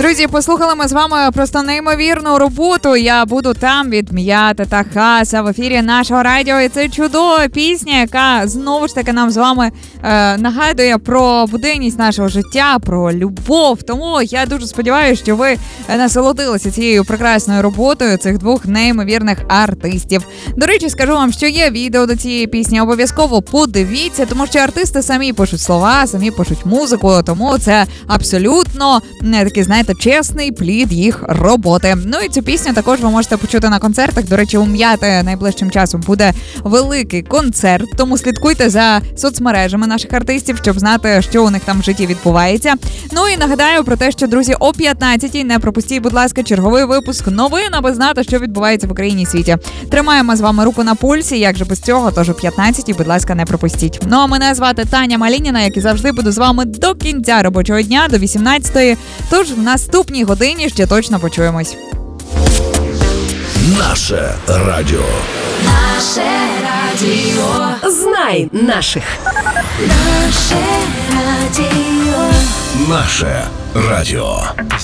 Друзі, послухали ми з вами просто неймовірну роботу. Я буду там від М'яти та Хаса в ефірі нашого радіо. І це чудова пісня, яка знову ж таки нам з вами нагадує про буденність нашого життя, про любов. Тому я дуже сподіваюся, що ви насолодилися цією прекрасною роботою цих двох неймовірних артистів. До речі, скажу вам, що є відео до цієї пісні. Обов'язково подивіться, тому що артисти самі пишуть слова, самі пишуть музику, тому це абсолютно такий, знаєте, чесний плід їх роботи. Ну і цю пісню також ви можете почути на концертах. До речі, у М'яти найближчим часом буде великий концерт, тому слідкуйте за соцмережами наших артистів, щоб знати, що у них там в житті відбувається. Ну і нагадаю про те, що, друзі, о 15-й не пропустіть, будь ласка, черговий випуск новин, аби знати, що відбувається в Україні і світі. Тримаємо з вами руку на пульсі, як же без цього, тож о 15-й, будь ласка, не пропустіть. Ну а мене звати Таня Малініна, як і завжди буду з вами до кінця робочого дня, до 18-ї. Тож в наступній годині ще точно почуємось. Наше радіо. Наше радіо. Знай наших. Наше радіо. Наше радіо.